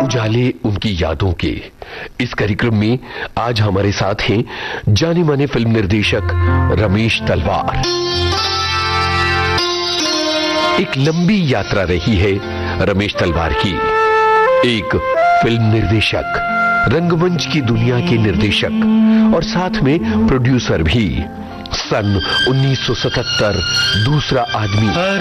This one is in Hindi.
उजाले उनकी यादों के इस कार्यक्रम में आज हमारे साथ हैं जाने माने फिल्म निर्देशक रमेश तलवार। एक लंबी यात्रा रही है रमेश तलवार की। एक फिल्म निर्देशक, रंगमंच की दुनिया के निर्देशक और साथ में प्रोड्यूसर भी। सन 1977 दूसरा आदमी